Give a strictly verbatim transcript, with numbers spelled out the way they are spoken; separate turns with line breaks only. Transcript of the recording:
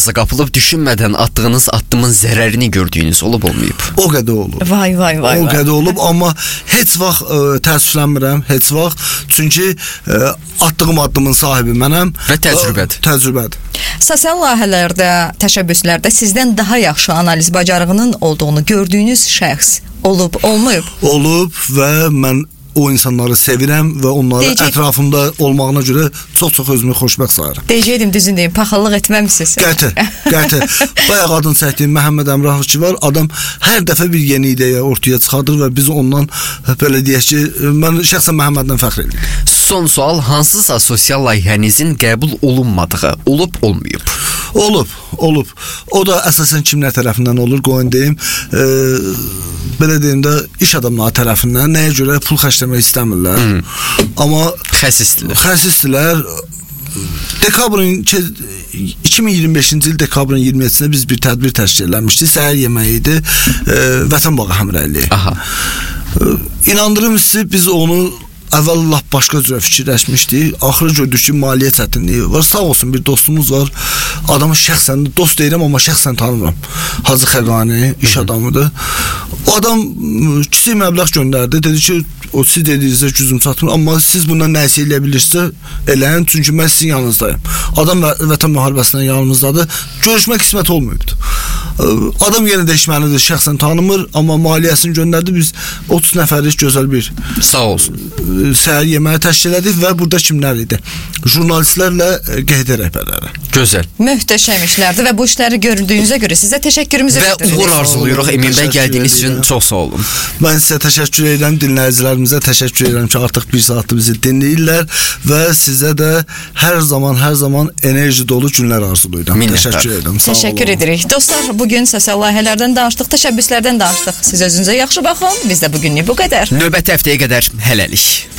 imkansıza qapılıb düşünmədən attığınız addımın zərərini gördüyünüz olub olmayıb?
O qədər olub.
Vay vay vay.
O qədər olub, amma heç vaxt ə, təəssüflənmirəm, heç vaxt. Çünki ə, attığım addımın sahibi mənəm.
Və təcrübədir.
Təcrübədir.
Sosial layihələrdə, təşəbbüslərdə sizdən daha yaxşı analiz bacarığının olduğunu gördüyünüz şəxs olub, olmayıb?
Olub və mən o insanları sevirəm və onları Deyəcək... ətrafımda olmağına görə çox-çox özümü xoşbəxt sayıram.
Deyəcəkdim, düzün deyim, paxıllıq etməmisiniz.
Qəti, qəti. Bayaq adını çəkdiyim Məhəmməd Əmrahlı ki var, adam hər dəfə bir yeni ideya ortaya çıxardır və biz ondan, belə deyək ki, mən şəxsən Məhəmməddən fəxr edirəm.
Son sual, hansısa sosial layihənizin qəbul olunmadığı olub, olmayıb?
Olub, olub. O da əsasən kimlər tərəfindən olur, qoyun deyim, e, belə deyim də, iş adamları tərəfindən, nəyə görə pul xərcləmək istəmirlər. Hmm. Amma
xəsisdilər.
Xəsisdilər. Dekabrın iki min iyirmi beşinci il dekabrın iyirmi yedisində biz bir tədbir təşkil eləmişdik. Səhər yeməyi idi. E, Vətən Bağı həmrəyliyi.
Aha.
E, inandırım sizi, biz onu əvvəl lap başqa cürə fikirləşmişdik. Axırı gördük ki, maliyyə çətinliyi var. Sağ olsun, bir dostumuz var. Adamı şəxsən, dost deyirəm, amma şəxsən tanımıram. Hacı Xəqani, iş adamıdır. O adam kiçik məbləğ göndərdi. Dedi ki, o siz dediyinizə gücüm çatmır, amma siz bundan nəsə eləyə bilirsə, eləyin, çünki mən sizin yanınızdayım. Adam və Vətən müharibəsindən yanımızdadır. Görüşmək qismət olmayıbdır. Adam yenə dəyişməlidir, şəxsən tanımır, amma maliyyəsini göndərdi. Biz otuz nəfərlik gözəl bir
sağ olsun
səhər yeməyi təşkil edirik və burada kimlər idi? Jurnalistlərlə Q H D rəhbərləri.
Gözəl.
Möhtəşəm işlərdir və bu işləri gördüyünüzə görə sizə təşəkkürümüzü
bildiririk. Və uğur arzulayırıq. Emin bəy, gəldiyiniz üçün çox sağ olun.
Mən sizə təşəkkür edirəm, dinləyicilərimizə təşəkkür edirəm ki, artıq bir saatdır bizi dinləyirlər və sizə də hər zaman, hər zaman enerji dolu günlər arzulayıram. Təşəkkür edirəm.
Təşəkkür edirik. Dostlar, bugün sosial layihələrdən danışdıq, təşəbbüslərdən danışdıq. Siz özünüzə yaxşı baxın. Biz də bugünlük bu qədər.
Növbəti həftəyə qədər hələlik.